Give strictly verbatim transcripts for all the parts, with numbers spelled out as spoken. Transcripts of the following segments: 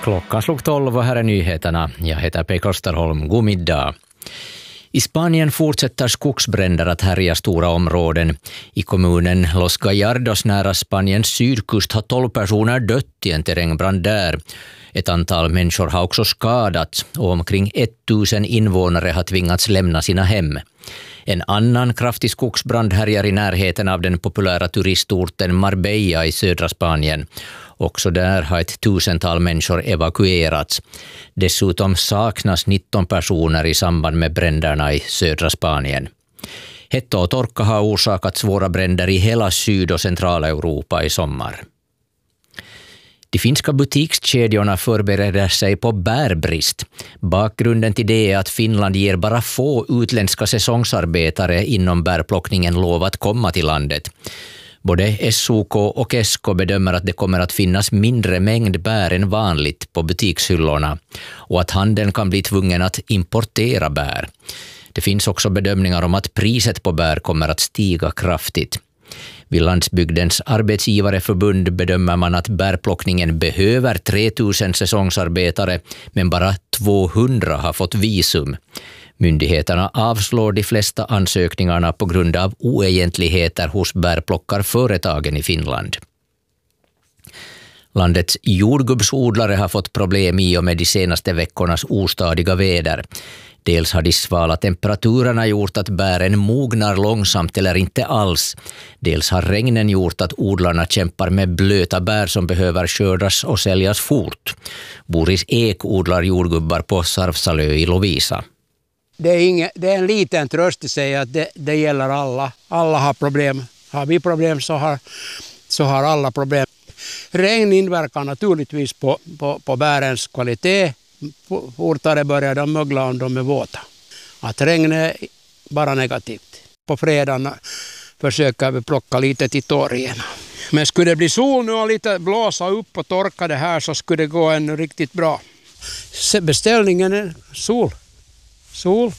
Klockan slog tolv och här är nyheterna. Jag heter Pekka Klosterholm. God middag. I Spanien fortsätter skogsbränder att härja stora områden. I kommunen Los Gallardos nära Spaniens sydkust har tolv personer dött i en terrängbrand där. Ett antal människor har också skadats och omkring tusen invånare har tvingats lämna sina hem. En annan kraftig skogsbrand härjar i närheten av den populära turistorten Marbella i södra Spanien. Också där har ett tusental människor evakuerats. Dessutom saknas nitton personer i samband med bränderna i södra Spanien. Hetta och torka har orsakat svåra bränder i hela Syd- och Centraleuropa i sommar. De finska butikskedjorna förbereder sig på bärbrist. Bakgrunden till det är att Finland ger bara få utländska säsongsarbetare inom bärplockningen lov att komma till landet. Både S O K och S K bedömer att det kommer att finnas mindre mängd bär än vanligt på butikshyllorna och att handeln kan bli tvungen att importera bär. Det finns också bedömningar om att priset på bär kommer att stiga kraftigt. Vid Landsbygdens arbetsgivareförbund bedömer man att bärplockningen behöver tre tusen säsongsarbetare, men bara tvåhundra har fått visum. Myndigheterna avslår de flesta ansökningarna på grund av oegentligheter hos bärplockarföretagen i Finland. Landets jordgubbsodlare har fått problem i och med de senaste veckornas ostadiga väder. Dels har de svala temperaturerna gjort att bären mognar långsamt eller inte alls. Dels har regnen gjort att odlarna kämpar med blöta bär som behöver skördas och säljas fort. Boris Ek odlar jordgubbar på Sarfsalö i Lovisa. Det är, inga, det är en liten tröst att säga att det, det gäller alla. Alla har problem. Har vi problem så har, så har alla problem. Regn inverkar naturligtvis på, på, på bärens kvalitet. Fortare börjar de mögla om de är våta. Att regn är bara negativt. På fredagen försöker vi plocka lite till torgen. Men skulle det bli sol nu och lite blåsa upp och torka det här så skulle det gå en riktigt bra. Beställningen är sol. Sol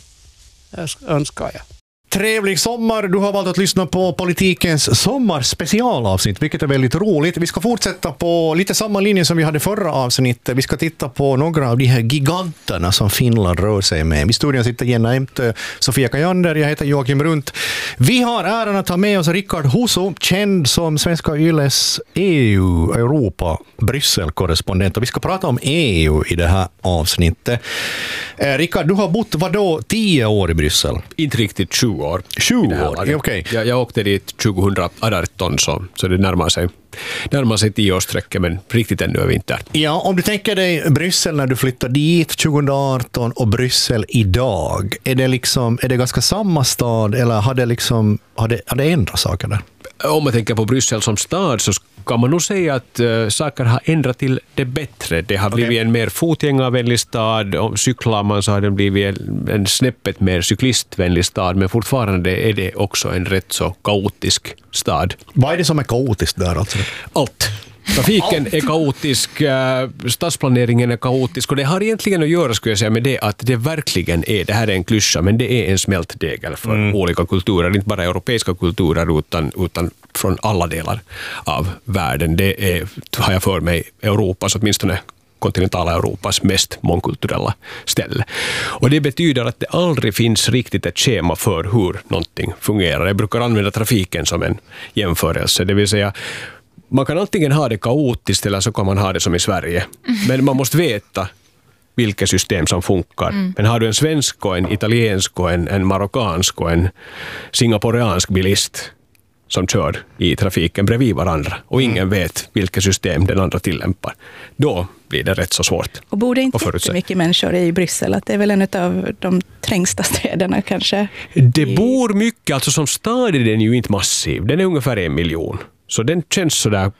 önskar jag. Trevlig sommar. Du har valt att lyssna på Politikens sommarspecialavsnitt, vilket är väldigt roligt. Vi ska fortsätta på lite samma linje som vi hade förra avsnittet. Vi ska titta på några av de här giganterna som Finland rör sig med. I studion sitter Jenna Emtö, Sofia Kajander, jag heter Joakim Runt. Vi har äran att ha med oss Rickard Husso, känd som Svenska Yles E U, Europa, Bryssel-korrespondent. Och vi ska prata om E U i det här avsnittet. Eh, Rickard, du har bott vadå tio år i Bryssel? Inte riktigt tjugo år. tjugo år, okej. Okay. Jag, jag åkte dit tjugoarton så, så det närmar sig, närmar sig tio årssträcka, men riktigt ännu är vi inte. Ja, om du tänker dig Bryssel när du flyttade dit tjugoarton och Bryssel idag, är det liksom, är det ganska samma stad eller har det liksom, har det, har det ändrat saker där? Om man tänker på Bryssel som stad så kan man nog säga att uh, saker har ändrat till det bättre. Det har blivit okay. en mer fotgängarvänlig stad. Om cyklar man så har det blivit en, en snäppet mer cyklistvänlig stad. Men fortfarande är det också en rätt så kaotisk stad. Vad är det som är kaotiskt där alltså? Allt. Trafiken är kaotisk, stadsplaneringen är kaotisk och det har egentligen att göra, skulle jag säga, med det att det verkligen är, det här är en klyscha, men det är en smältdegel för mm. olika kulturer, inte bara europeiska kulturer utan, utan från alla delar av världen. Det är, har jag för mig, Europas, åtminstone kontinentala Europas mest mångkulturella ställe. Och det betyder att det aldrig finns riktigt ett schema för hur någonting fungerar. Jag brukar använda trafiken som en jämförelse, det vill säga man kan antingen ha det kaotiskt eller så kan man ha det som i Sverige. Mm. Men man måste veta vilka system som funkar. Mm. Men har du en svensk och en italiensk och en, en marockansk och en singaporeansk bilist som kör i trafiken bredvid varandra och ingen mm. vet vilka system den andra tillämpar, då blir det rätt så svårt. Och borde inte så mycket människor i Bryssel, att det är väl en av de trängsta städerna kanske? Det bor mycket, alltså som stad är den ju inte massiv. Den är ungefär en miljon. Så den känns sådär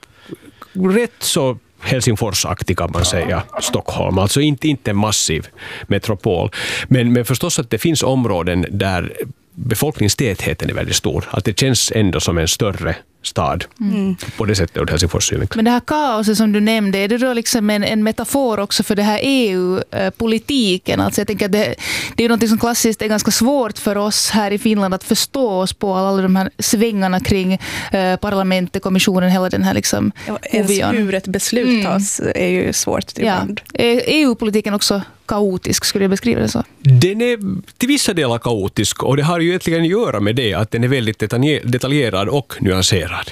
rätt så Helsingforsaktig kan man säga, Stockholm. Alltså inte, inte en massiv metropol. Men, men förstås att det finns områden där befolkningstätheten är väldigt stor. Att det känns ändå som en större stad mm. på det sättet ur Helsingfors synvinkel. Men det här kaoset som du nämnde, är det då liksom en, en metafor också för det här E U-politiken? Alltså jag tänker att det, det är något som klassiskt är ganska svårt för oss här i Finland att förstå oss på alla de här svängarna kring eh, parlamentet, kommissionen, hela den här liksom ja, ens hur ett beslut mm. tas är ju svårt ibland. Ja. Är E U-politiken också kaotisk, skulle jag beskriva det så? Den är till vissa delar kaotisk, och det har ju egentligen att göra med det att den är väldigt detaljerad och nyanserad.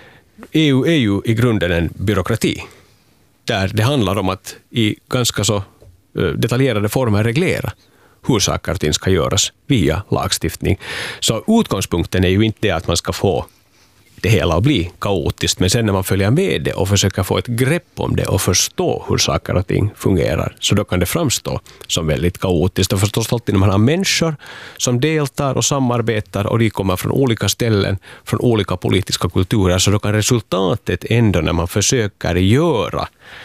E U är ju i grunden en byråkrati där det handlar om att i ganska så detaljerade former reglera hur saker och ting ska göras via lagstiftning. Så utgångspunkten är ju inte det att man ska få det hela att bli kaotiskt, men sen när man följer med det och försöker få ett grepp om det och förstå hur saker och ting fungerar, så då kan det framstå som väldigt kaotiskt. Och förstås alltid när man har människor som deltar och samarbetar och de kommer från olika ställen, från olika politiska kulturer, så då kan resultatet ändå när man försöker göra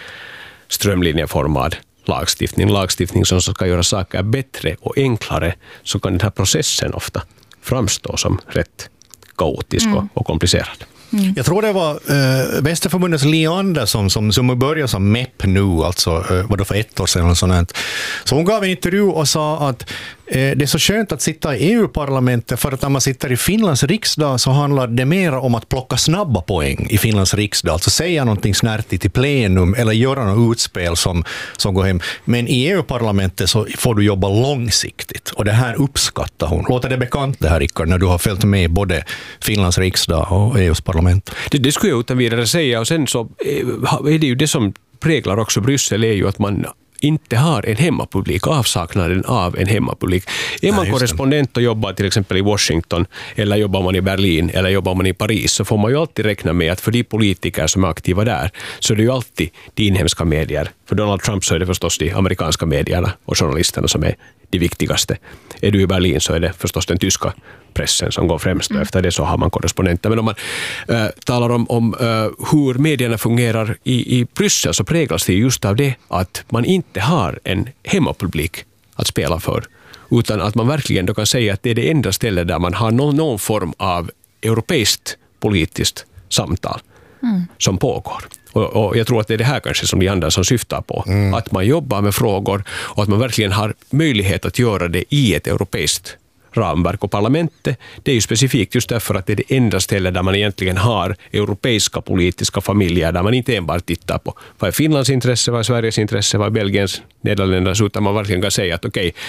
strömlinjeformad lagstiftning, lagstiftning som ska göra saker bättre och enklare, så kan den här processen ofta framstå som rätt kaotisk mm. och komplicerad. Mm. Jag tror det var äh, Västerförbundets Li Andersson som, som började som M E P nu, alltså äh, var det för ett år sedan eller sånt. Så hon gav en intervju och sa att äh, det är så skönt att sitta i E U-parlamentet, för att när man sitter i Finlands riksdag så handlar det mer om att plocka snabba poäng i Finlands riksdag, alltså säga någonting snärtigt i plenum eller göra något utspel som, som går hem. Men i E U-parlamentet så får du jobba långsiktigt, och det här uppskattar hon. Låter det bekant det här, Rickard, när du har följt med både Finlands riksdag och E U:s parlament? Det, det skulle jag utan vidare säga, och sen så är det ju det som präglar också Bryssel, är ju att man inte har en hemmapublik, avsaknaden av en hemmapublik. Är man korrespondent och jobbar till exempel i Washington, eller jobbar man i Berlin, eller jobbar man i Paris, så får man ju alltid räkna med att för de politiker som är aktiva där, så är det ju alltid de inhemska medier. För Donald Trump så är det förstås de amerikanska medierna och journalisterna som är de viktigaste. Är du i Berlin så är det förstås den tyska pressen som går främst, och mm. efter det så har man korrespondenter. Men om man äh, talar om, om äh, hur medierna fungerar i, i Bryssel, så präglas det just av det att man inte har en hemmapublik att spela för, utan att man verkligen då kan säga att det är det enda stället där man har någon, någon form av europeiskt politiskt samtal mm. som pågår. Och, och jag tror att det är det här kanske som Li Andersson syftar på. Mm. Att man jobbar med frågor och att man verkligen har möjlighet att göra det i ett europeiskt ramverk. Och parlamentet, det är ju specifikt just därför att det är det enda stället där man egentligen har europeiska politiska familjer, där man inte enbart tittar på vad är Finlands intresse, vad är Sveriges intresse, vad är Belgiens, Nederländernas, utan man verkligen kan säga att okej, okay,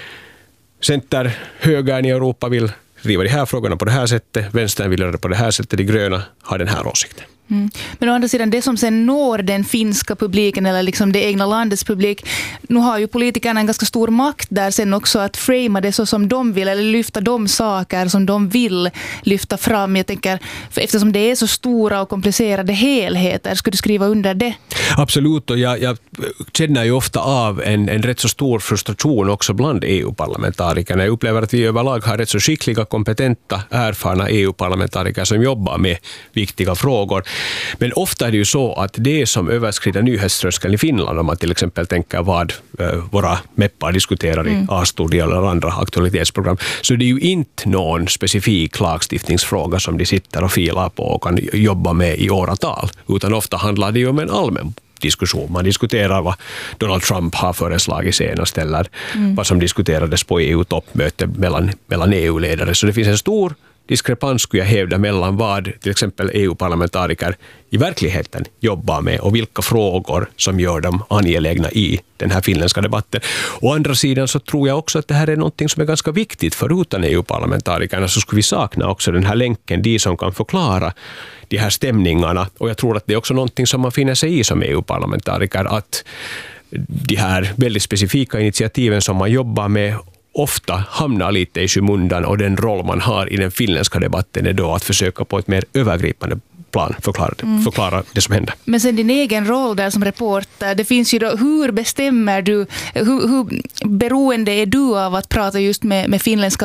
center, högern i Europa vill driva de här frågorna på det här sättet, vänstern vill göra det på det här sättet, de gröna har den här åsikten. Mm. Men å andra sidan, det som sen når den finska publiken eller liksom det egna landets publik, nu har ju politikerna en ganska stor makt där sen också att framea det så som de vill, eller lyfta de saker som de vill lyfta fram. Jag tänker, för eftersom det är så stora och komplicerade helheter, skulle du skriva under det? Absolut, och jag, jag känner ju ofta av en, en rätt så stor frustration också bland E U-parlamentarikerna. Jag upplever att vi överlag har rätt så skickliga, kompetenta, erfarna E U-parlamentariker som jobbar med viktiga frågor. Men ofta är det ju så att det som överskrider nyhetströskeln i Finland, om man till exempel tänker vad äh, våra meppar diskuterar i mm. A-studier eller andra aktualitetsprogram, så det är ju inte någon specifik lagstiftningsfråga som de sitter och filar på och kan jobba med i åratal, utan ofta handlar det ju om en allmän diskussion. Man diskuterar vad Donald Trump har föreslagit senast, eller mm. vad som diskuterades på E U-toppmöte mellan, mellan E U-ledare. Så det finns en stor diskrepans, skulle jag hävda, mellan vad till exempel E U-parlamentariker i verkligheten jobbar med och vilka frågor som gör dem angelägna i den här finländska debatten. Å andra sidan så tror jag också att det här är någonting som är ganska viktigt, för utan E U-parlamentarikerna så skulle vi sakna också den här länken, de som kan förklara de här stämningarna. Och jag tror att det är också någonting som man finner sig i som E U-parlamentariker, att de här väldigt specifika initiativen som man jobbar med ofta hamnar lite i skymundan, och den roll man har i den finländska debatten är då att försöka på ett mer övergripande plan förklara, mm. förklara det som händer. Men sen din egen roll där som reporter, det finns ju då, hur bestämmer du, hur, hur beroende är du av att prata just med, med finländska meppar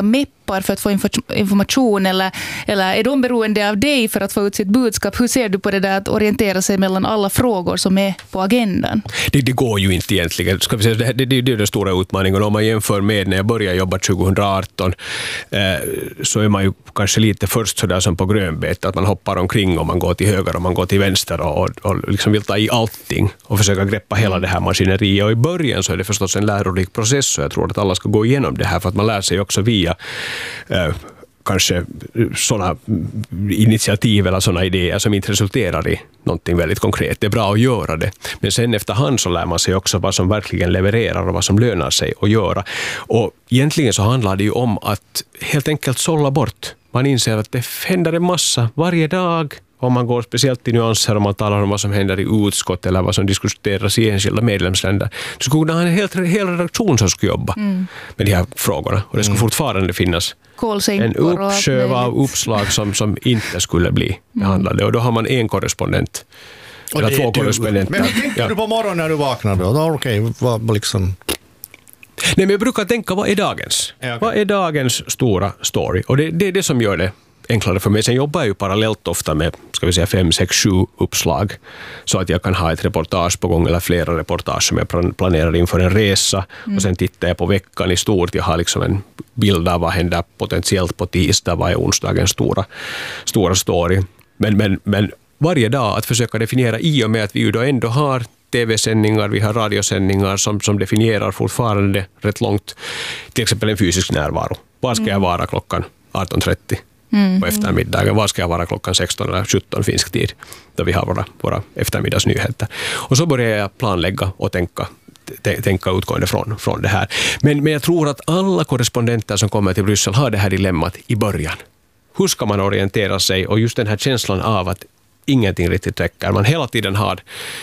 appar för att få information eller, eller är de beroende av dig för att få ut sitt budskap? Hur ser du på det där att orientera sig mellan alla frågor som är på agendan? Det, det går ju inte egentligen. Ska vi säga, det, det, det är den stora utmaningen. Om man jämför med när jag började jobba tjugoarton eh, så är man ju kanske lite först sådär som på grönbete, att man hoppar omkring och man går till höger och man går till vänster och, och liksom vill ta i allting och försöka greppa hela det här maskineriet. Och i början så är det förstås en lärorik process och jag tror att alla ska gå igenom det här för att man lär sig också via eh, kanske sådana initiativ eller sådana idéer som inte resulterar i någonting väldigt konkret. Det är bra att göra det. Men sen efterhand så lär man sig också vad som verkligen levererar och vad som lönar sig att göra. Och egentligen så handlar det ju om att helt enkelt sålla bort. Man inser att det händer en massa varje dag. Om man går speciellt i nyanser om man talar om vad som händer i utskott eller vad som diskuteras i enskilda medlemsländer. Det skulle ha en hel, hel redaktion som skulle jobba mm. med de här frågorna. Och det skulle mm. fortfarande finnas en uppsjö av uppslag som, som inte skulle bli behandlade. Och då har man en korrespondent. Och eller två korrespondenter. Men hur tänker ja. du på morgonen när du vaknar då? då Okej, okay, vad liksom... Nej, men jag brukar tänka, vad är dagens? Ja, okay. Vad är dagens stora story? Och det, det är det som gör det enklare för mig. Sen jobbar jag ju parallellt ofta med, ska vi säga, fem, sex, sju uppslag. Så att jag kan ha ett reportage på gång eller flera reportage som jag planerar inför en resa. Mm. Och sen tittar jag på veckan i stort. Jag har liksom en bild av vad händer potentiellt på tisdag. Vad är onsdagens stora, stora story. Men, men, men varje dag att försöka definiera, i och med att vi ju då ändå har tv-sändningar, vi har radiosändningar som, som definierar fortfarande rätt långt. Till exempel en fysisk närvaro. Var ska jag vara klockan arton trettio? Mm. på eftermiddagen. Var ska jag vara klockan sexton eller sjutton finsk tid då vi har våra, våra eftermiddagsnyheter. Och så börjar jag planlägga och tänka, t- tänka utgående från, från det här. Men, men jag tror att alla korrespondenter som kommer till Bryssel har det här dilemmat i början. Hur ska man orientera sig? Och just den här känslan av att ingenting riktigt räcker. Man hela tiden har...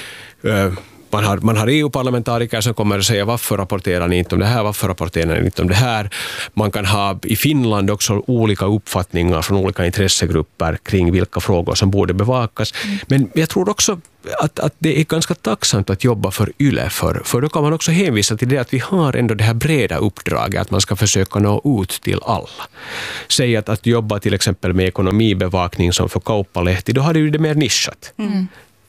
Uh, Man har, man har E U-parlamentariker som kommer att säga varför rapporterar ni inte om det här, varför rapporterar ni inte om det här. Man kan ha i Finland också olika uppfattningar från olika intressegrupper kring vilka frågor som borde bevakas. Mm. Men jag tror också att, att det är ganska tacksamt att jobba för YLE, för, för då kan man också hänvisa till det att vi har ändå det här breda uppdraget att man ska försöka nå ut till alla. Säg att, att jobba till exempel med ekonomibevakning som för Kauppalehti, då har det ju det mer nischat. Mm.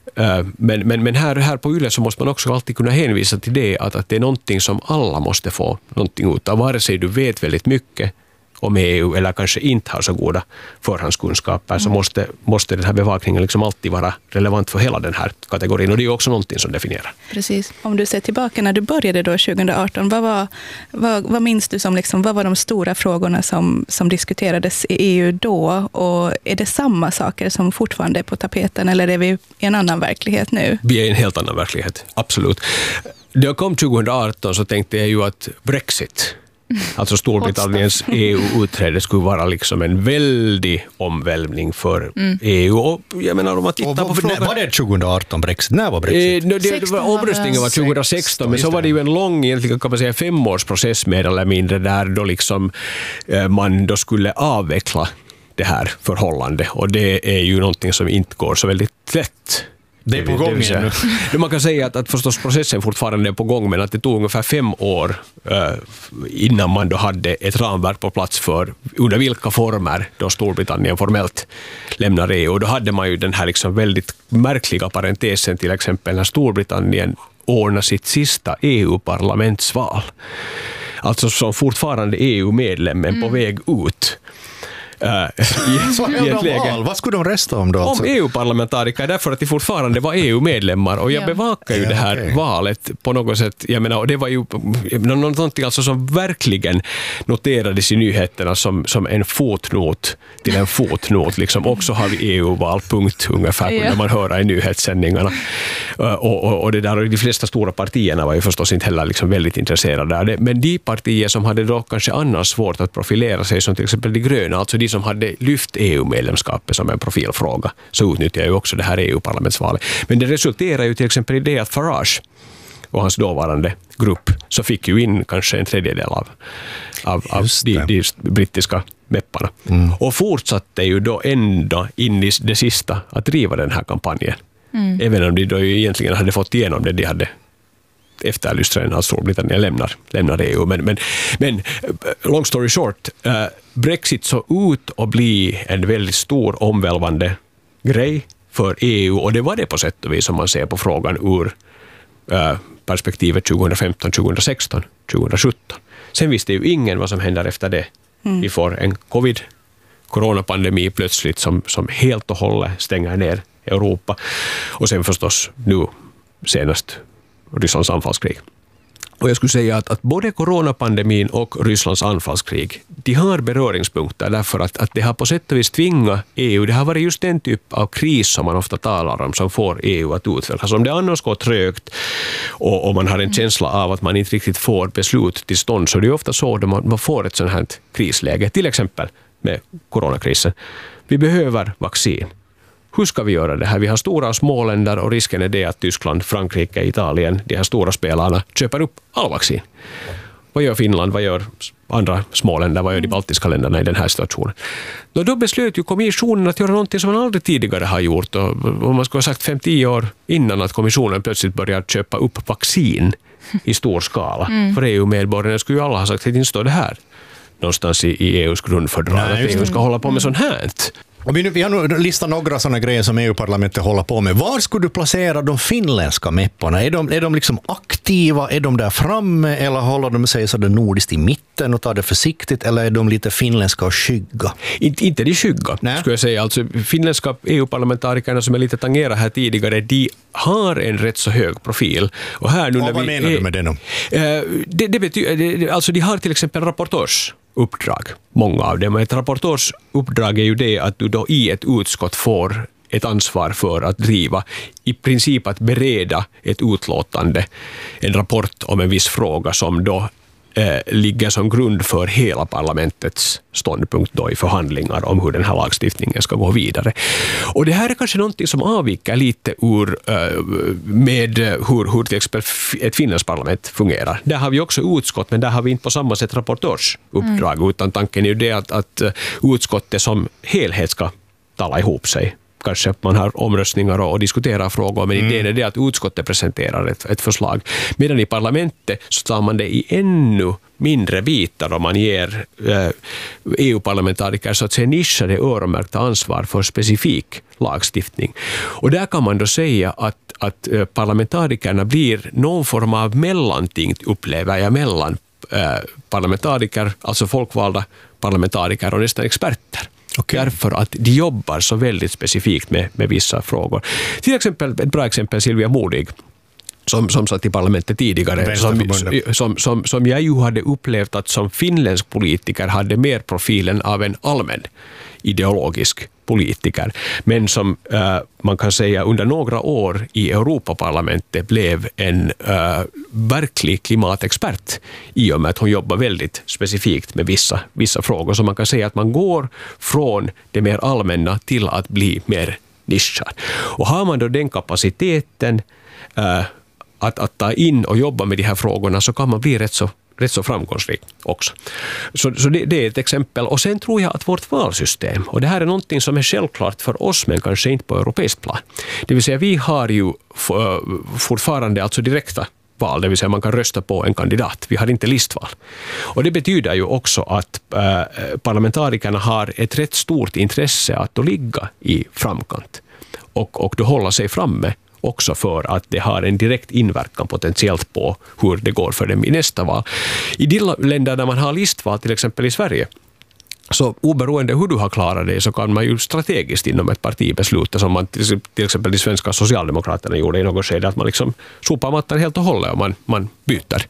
Men, men, men här, här på YLE så måste man också alltid kunna hänvisa till det att, att det är någonting som alla måste få någonting ut av. Vare sig du vet väldigt mycket om E U eller kanske inte har så goda förhandskunskaper mm. så måste, måste den här bevakningen liksom alltid vara relevant för hela den här kategorin. Och det är också någonting som definierar. Precis. Om du ser tillbaka när du började då tjugoarton, vad, var, vad, vad minns du som liksom, vad var de stora frågorna som, som diskuterades i E U då? Och är det samma saker som fortfarande är på tapeten eller är vi i en annan verklighet nu? Vi är i en helt annan verklighet, absolut. När jag kom tjugoarton så tänkte jag ju att Brexit, alltså Storbritanniens E U-utträde, skulle vara liksom en väldig omvälvning för mm. E U. Och jag menar, om man tittar och, på... Fråga, var det tjugoarton Brexit? När var Brexit? Eh, det, det var, omröstningen var tjugohundrasexton, men så var det ju en lång, egentligen kan man säga, femårsprocess mer eller mindre, där då liksom eh, man då skulle avveckla det här förhållandet. Och det är ju någonting som inte går så väldigt lätt. Det är på gång igen nu. Man kan säga att, att förstås processen fortfarande är på gång, men att det tog ungefär fem år uh, innan man då hade ett ramverk på plats för under vilka former då Storbritannien formellt lämnar E U. Och då hade man ju den här liksom väldigt märkliga parentesen, till exempel när Storbritannien ordnar sitt sista E U-parlamentsval. Alltså som fortfarande E U-medlemmen mm. på väg ut. Uh, i, i ett läge. Vad skulle de rösta om då? Alltså? Om E U-parlamentariker, därför att de fortfarande var E U-medlemmar. Och jag ja. bevakar ju ja, det här okay. valet på något sätt. Jag menar, och det var ju någonting alltså som verkligen noterades i nyheterna som, som en fotnot till en fotnot. Liksom. Också har vi E U-val, punkt, ungefär, ja. när man hör i nyhetssändningarna. Uh, och, och, och, det där, och de flesta stora partierna var ju förstås inte heller liksom väldigt intresserade av det. Men de partier som hade då kanske annars svårt att profilera sig, som till exempel de gröna, alltså de som hade lyft E U-medlemskapet som en profilfråga, så utnyttjar ju också det här E U-parlamentsvalet. Men det resulterar ju till exempel i det att Farage och hans dåvarande grupp så fick ju in kanske en tredjedel av, av, av de, de brittiska mepparna. Mm. Och fortsatte ju då ändå in i det sista att driva den här kampanjen. Mm. Även om de då ju egentligen hade fått igenom det de hade efterlyst redan att Storbritannien lämnar, lämnar E U. Men, men, men long story short, uh, Brexit så ut att bli en väldigt stor omvälvande grej för E U, och det var det på sätt och vis som man ser på frågan ur uh, perspektivet tjugohundrafemton, tjugohundrasexton, tjugohundrasjutton. Sen visste ju ingen vad som händer efter det. Mm. Vi får en covid, coronapandemi plötsligt som, som helt och hållet stänger ner Europa. Och sen förstås nu senast Rysslands anfallskrig. Och jag skulle säga att, att både coronapandemin och Rysslands anfallskrig, de har beröringspunkter därför att, att det har på sätt och vis tvingat E U, det har varit just den typ av kris som man ofta talar om som får E U att utvecklas. Om det annars går trögt och, och man har en känsla av att man inte riktigt får beslut till stånd, så det är ofta så att man, man får ett sånt här krisläge, till exempel med coronakrisen. Vi behöver vaccin. Hur ska vi göra det här? Vi har stora och små länder och risken är det att Tyskland, Frankrike, Italien, de här stora spelarna köper upp all vaccin. Vad gör Finland? Vad gör andra små länder? Vad gör de baltiska länderna i den här situationen? Då, då beslöt ju kommissionen att göra någonting som man aldrig tidigare har gjort. Och, och man skulle ha sagt fem till tio år innan att kommissionen plötsligt börjar köpa upp vaccin i stor skala. Mm. För E U-medborgarna skulle ju alla ha sagt att det inte står det här någonstans i, i E U:s grundfördrag att E U ska hålla på med sånt här. Och vi, vi har nu listat några sådana grejer som E U-parlamentet håller på med. Var skulle du placera de finländska mepparna? Är de, är de liksom aktiva? Är de där framme? Eller håller de sig så det nordiskt i mitten och tar det försiktigt? Eller är de lite finländska och skygga? Inte, inte de skygga, Nej. skulle jag säga. Alltså, finländska E U-parlamentarikerna som jag lite tangerade här tidigare, de har en rätt så hög profil. Och här nu och när vad vi menar är, du med det nu? Det, det betyder, det, alltså de har till exempel rapportörs uppdrag, många av dem. Ett rapportörsuppdrag är ju det att du då i ett utskott får ett ansvar för att driva, i princip att bereda ett utlåtande, en rapport om en viss fråga som då eh, ligger som grund för hela parlamentets ståndpunkt då i förhandlingar om hur den här lagstiftningen ska gå vidare. Och det här är kanske någonting som avviker lite ur eh, med hur, hur till exempel ett finländskt parlament fungerar. Där har vi också utskott, men där har vi inte på samma sätt rapportörsuppdrag, mm. utan tanken är ju det att, att utskottet som helhet ska tala ihop sig. Kanske man har omröstningar och, och diskuterar frågor, men mm. idén är det att utskottet presenterar ett, ett förslag. Medan i parlamentet så tar man det i ännu mindre bitar och man ger eh, E U-parlamentariker så att säga nischade öronmärkta ansvar för specifik lagstiftning. Och där kan man då säga att, att eh, parlamentarikerna blir någon form av mellanting, upplever jag, mellan eh, parlamentariker, alltså folkvalda parlamentariker och nästan experter. Okay. Därför att de jobbar så väldigt specifikt med, med vissa frågor. Till exempel, ett bra exempel, Silvia Modig, som, som satt i parlamentet tidigare, som, som, som, som jag ju hade upplevt att som finländsk politiker hade mer profilen av en allmän ideologisk politiker, men som äh, man kan säga under några år i Europaparlamentet blev en äh, verklig klimatexpert i och med att hon jobbar väldigt specifikt med vissa, vissa frågor. Så man kan säga att man går från det mer allmänna till att bli mer nischad. Och har man då den kapaciteten äh, att, att ta in och jobba med de här frågorna, så kan man bli rätt så rätt så framgångsrik också. Så, så det, det är ett exempel. Och sen tror jag att vårt valsystem, och det här är någonting som är självklart för oss men kanske inte på europeiskt plan. Det vill säga vi har ju fortfarande alltså direkta val, det vill säga man kan rösta på en kandidat. Vi har inte listval. Och det betyder ju också att äh, parlamentarikerna har ett rätt stort intresse att då ligga i framkant och, och då hålla sig framme också för att det har en direkt inverkan potentiellt på hur det går för dem i nästa val. I de länder där man har listval, till exempel i Sverige, så oberoende hur du har klarat det så kan man ju strategiskt inom ett parti besluta, som man till exempel de svenska socialdemokraterna gjorde i något skede, att man liksom sopar mattan helt och hållet och man, man byter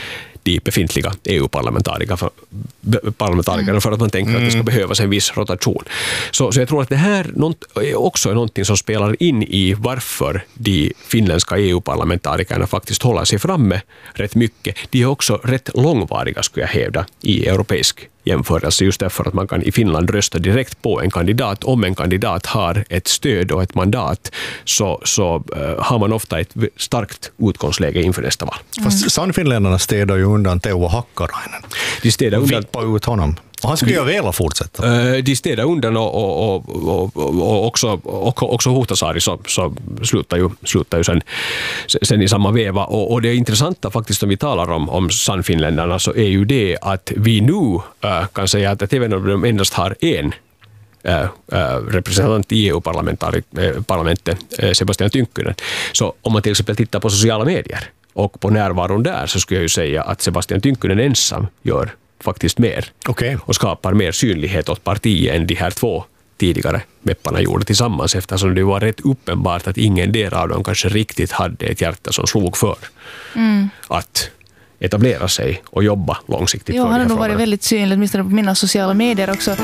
de befintliga E U-parlamentarikerna för, parlamentarikerna för att man tänker mm. att det ska behövas en viss rotation. Så, så jag tror att det här är också någonting som spelar in i varför de finländska E U-parlamentarikerna faktiskt håller sig framme rätt mycket. De är också rätt långvariga, skulle jag hävda, i europeisk jämförelse, just därför att man kan i Finland rösta direkt på en kandidat. Om en kandidat har ett stöd och ett mandat så, så uh, har man ofta ett starkt utgångsläge inför nästa val. Mm. Fast sannfinländarna städar ju undan Teuvo Hakkarainen. De städar undan, Fippa ut honom. Och han skulle ju vilja fortsätta. Uh, de städar undan och, och, och, och, och också, och, också Huhtasaari så, så slutar ju, slutar ju sen, sen i samma veva. Och, och det intressanta faktiskt om vi talar om, om Sannfinländarna så är ju det att vi nu uh, kan säga att även om de endast har en uh, uh, representant i E U-parlamentet, uh, Sebastian Tynkkynen, så om man till exempel tittar på sociala medier och på närvaron där så skulle jag ju säga att Sebastian Tynkkynen ensam gör faktiskt mer okay. och skapar mer synlighet åt partiet än de här två tidigare mepparna gjorde tillsammans, eftersom det var rätt uppenbart att ingen del av dem kanske riktigt hade ett hjärta som slog för mm. att etablera sig och jobba långsiktigt. Ja, för han har de nog varit väldigt synlig, åtminstone på mina sociala medier också.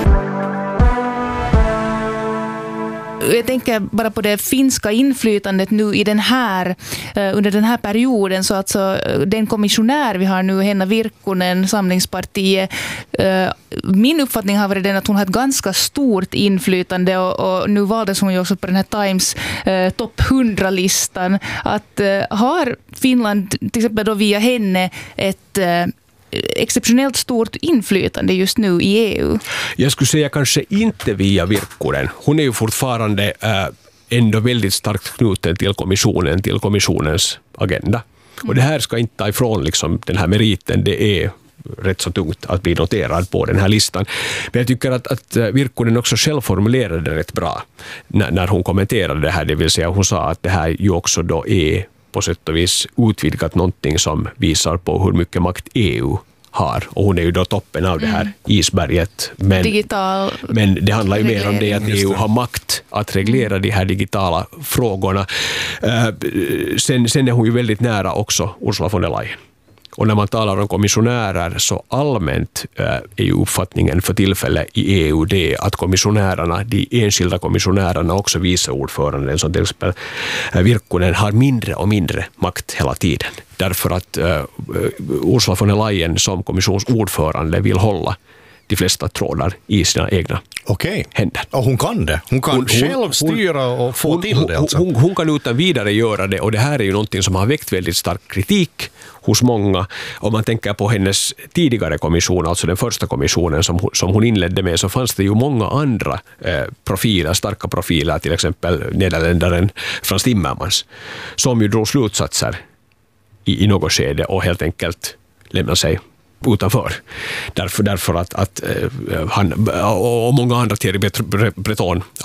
Jag tänker bara på det finska inflytandet nu i den här, under den här perioden. Så alltså, den kommissionär vi har nu, Henna Virkkunen, Samlingspartiet, min uppfattning har varit den att hon har ett ganska stort inflytande och, och nu valdes hon ju också på den här Times eh, topp hundra-listan. Att eh, har Finland till exempel då via henne ett eh, exceptionellt stort inflytande just nu i E U? Jag skulle säga kanske inte via Virkkunen. Hon är ju fortfarande äh, ändå väldigt starkt knuten till kommissionen, till kommissionens agenda. Mm. Och det här ska inte ta ifrån liksom, den här meriten. Det är rätt så tungt att bli noterad på den här listan. Men jag tycker att, att Virkkunen också själv formulerade det rätt bra när, när hon kommenterade det här. Det vill säga hon sa att det här ju också då är på sätt och vis utvidgat någonting som visar på hur mycket makt E U har. Och hon är ju då toppen av det här mm. isberget. Men, Digital men det handlar ju reglering. mer om det att E U har makt att reglera de här digitala frågorna. Uh, sen, sen är hon ju väldigt nära också Ursula von der Leyen. Och när man talar om kommissionärer så allmänt äh, är ju uppfattningen för tillfället i E U det att kommissionärerna, de enskilda kommissionärerna, också vice ordföranden som till exempel äh, Virkkunen, har mindre och mindre makt hela tiden. Därför att äh, Ursula von der Leyen som kommissionsordförande vill hålla de flesta trådar i sina egna Okej. händer. Och hon kan det. Hon kan hon, själv styra och få hon, till det. Alltså. Hon, hon kan utan vidare göra det, och det här är ju någonting som har väckt väldigt stark kritik hos många. Om man tänker på hennes tidigare kommission, alltså den första kommissionen som, som hon inledde med, så fanns det ju många andra eh, profiler, starka profiler, till exempel nederländaren Frans Timmermans, som ju drog slutsatser i, i något skede och helt enkelt lämnade sig utanför. Därför, därför att, att uh, han och många andra, Thierry Breton,